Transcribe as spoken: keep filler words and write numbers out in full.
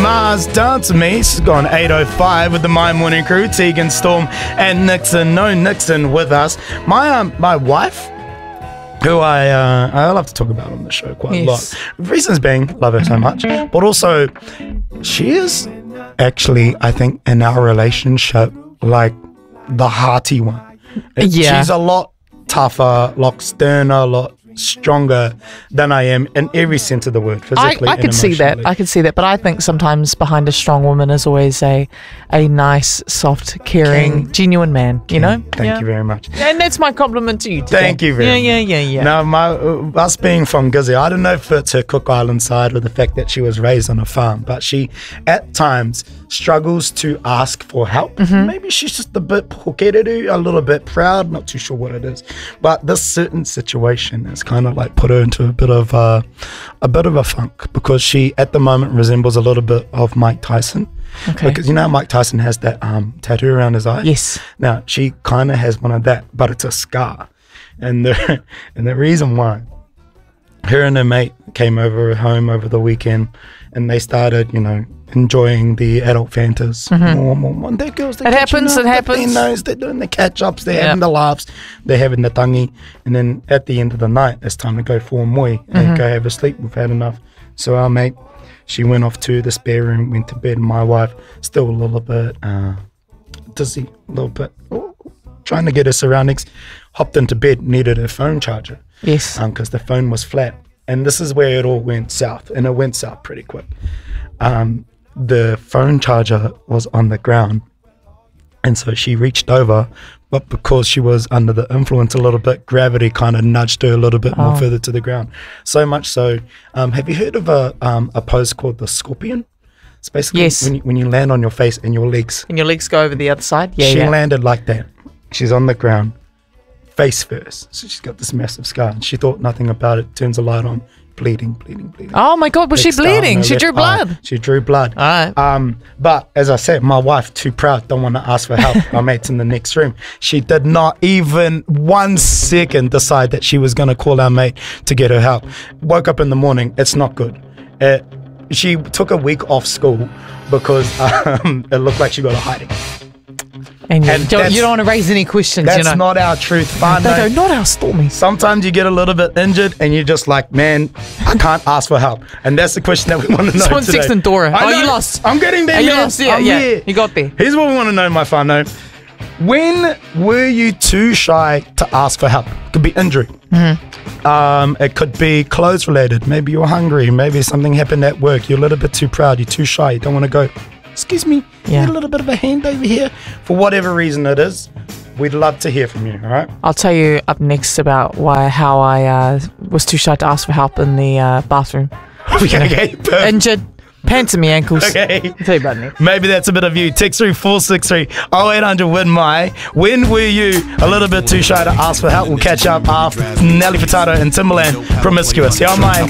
Mars, Dance With Me. She's gone eight oh five with the My Morning Crew, Tegan, Storm, and Nixon. No Nixon with us. My um, my wife, who I uh, I love to talk about on the show quite Yes. a lot. Reasons being, love her so much, but also she is actually, I think, in our relationship, like the hearty one. Yeah. She's a lot tougher, a lot sterner, a lot stronger than I am in every sense of the word, I, physically I and could see that. emotionally. I could see that. But I think sometimes behind a strong woman is always a a nice, soft, caring, King. genuine man. You know. Thank Yeah. you very much. And that's my compliment to you today. Thank you very much. Yeah, yeah, yeah, yeah. Now, my, uh, us being from Gizzy, I don't know if it's her Cook Island side or the fact that she was raised on a farm, but she at times struggles to ask for help. Mm-hmm. Maybe she's just a bit hokereru, a little bit proud, not too sure what it is. But this certain situation has kind of like put her into a bit of uh, a bit of a funk, because she at the moment resembles a little bit of Mike Tyson. Okay. Because you know Mike Tyson has that um, tattoo around his eye? Yes. Now, she kind of has one of that, but it's a scar. And the, and the reason why, her and her mate came over home over the weekend, and they started, you know, enjoying the adult Fantas. More, more, more. They're girls, they're Mm-hmm. It catching happens, up, it happens. They're, they're doing the catch-ups, they're Yep. having the laughs, they're having the tangi. And then at the end of the night, it's time to go for a moi Mm-hmm. and go have a sleep. We've had enough. So our mate, she went off to the spare room, went to bed. My wife, still a little bit uh, dizzy, a little bit oh, trying to get her surroundings, hopped into bed, needed her phone charger Yes. because the phone was flat. And this is where it all went south, and it went south pretty quick. Um, the phone charger was on the ground, and so she reached over, but because she was under the influence a little bit, gravity kind of nudged her a little bit more Oh. further to the ground. So much so, um, have you heard of a um, a pose called the scorpion? It's basically Yes. when you, when you land on your face and your legs. And your legs go over the other side. Yeah, she yeah. landed like that. She's on the ground, face first. So she's got this massive scar, and she thought nothing about it. Turns the light on, bleeding, bleeding, bleeding. Oh my God, was she Big scar on bleeding? her She left drew eye. blood. She drew blood. All right. Um, but as I said, my wife, too proud, don't want to ask for help. My mate's in the next room. She did not even one second decide that she was going to call our mate to get her help. Woke up in the morning. It's not good. It, she took a week off school because um, it looked like she got a hiding. And, you, and don't, that's- you don't want to raise any questions, That's you know. not our truth. they Fine, go, not our Stormies. sometimes you get a little bit injured and you're just like, man, I can't ask for help. And that's the question that we want to know Someone today. Sixth and Dora. I Oh, know. you lost. I'm getting there, Oh, you man. lost, yeah, I'm yeah. here. You got there. Here's what we want to know, my whānau. When were you too shy to ask for help? Could be injury. Mm-hmm. Um, it could be clothes related. Maybe you're hungry. Maybe something happened at work. You're a little bit too proud. You're too shy. You don't want to go, excuse me, Yeah. need a little bit of a hand over here. For whatever reason it is, we'd love to hear from you, all right? I'll tell you up next about why how I uh, was too shy to ask for help in the uh, bathroom. Okay, okay, perfect. Injured, pants in my ankles. Okay. I'll tell you about it next. Maybe that's a bit of you. Text through four six three oh eight hundred win my. When were you a little bit too shy to ask for help? We'll catch up after Nelly Furtado and Timbaland Promiscuous. Here on my